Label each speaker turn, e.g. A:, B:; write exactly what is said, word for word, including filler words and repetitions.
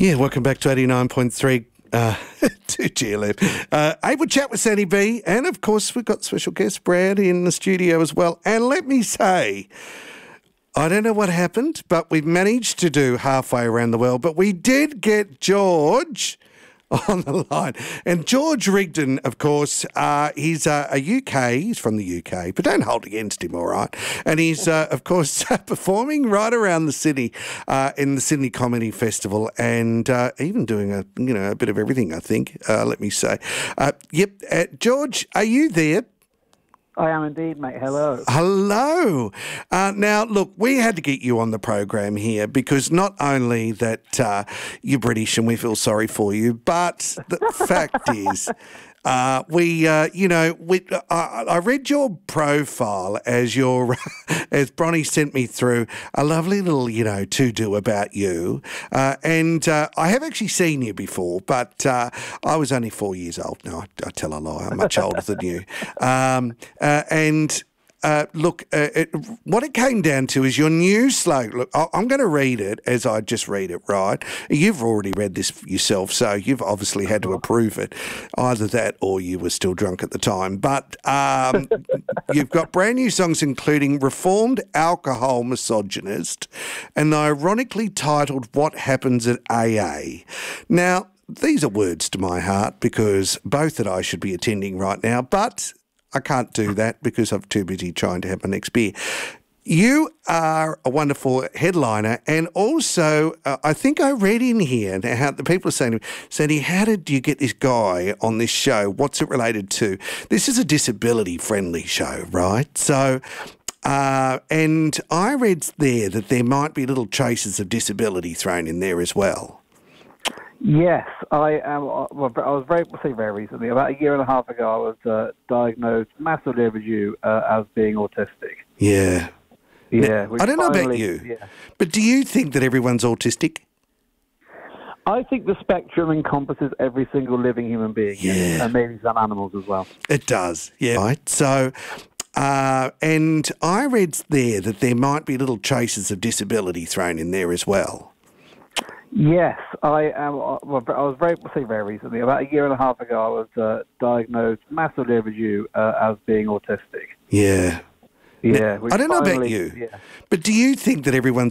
A: Yeah, welcome back to eighty-nine point three uh, to G L F. Uh, able to chat with Sandy B, and of course we've got special guest Brad in the studio as well. And let me say, I don't know what happened, but we've managed to do halfway around the world, but we did get George on the line. And George Rigdon, of course, uh, he's uh, a U K, he's from the U K, but don't hold against him, all right? And he's, uh, of course, performing right around the city uh, in the Sydney Comedy Festival and uh, even doing a, you know, a bit of everything, I think, uh, let me say. Uh, yep, uh, George, are you there?
B: I am indeed, mate. Hello.
A: Hello. Uh, now, look, we had to get you on the program here because not only that uh, you're British and we feel sorry for you, but the fact is, uh, we, uh, you know, we, I, I read your profile as your, as Bronnie sent me through a lovely little, you know, to-do about you. Uh, and uh, I have actually seen you before, but uh, I was only four years old. No, I, I tell a lie. I'm much older than you. Um, uh, and... Uh, look, uh, it, what it came down to is your new slogan. Look, I, I'm going to read it as I just read it, right? You've already read this yourself, so you've obviously had to approve it. Either that or you were still drunk at the time. But um, you've got brand new songs including Reformed Alcohol Misogynist and the ironically titled What Happens at A A. Now, these are words to my heart because both that I should be attending right now, but I can't do that because I'm too busy trying to have my next beer. You are a wonderful headliner, and also uh, I think I read in here now how the people are saying to me, Sandy, how did you get this guy on this show? What's it related to? This is a disability-friendly show, right? So, uh, and I read there that there might be little traces of disability thrown in there as well.
B: Yes, I am. Well, I was very, say very recently, about a year and a half ago, I was uh, diagnosed massively overdue uh, as being autistic.
A: Yeah.
B: Yeah.
A: Now, I don't know about you,
B: yeah.
A: but do you think that everyone's autistic?
B: I think the spectrum encompasses every single living human being,
A: Yeah.
B: and maybe some animals as well.
A: It does, yeah. Right, so... Uh, and I read there that there might be little traces of disability thrown in there as well.
B: Yes, I am. Well, I was very, say very recently, about a year and a half ago, I was uh, diagnosed massively overdue uh, as being autistic.
A: Yeah.
B: Yeah.
A: Now, I don't know about
B: finally,
A: you,
B: yeah.
A: but do you think that everyone's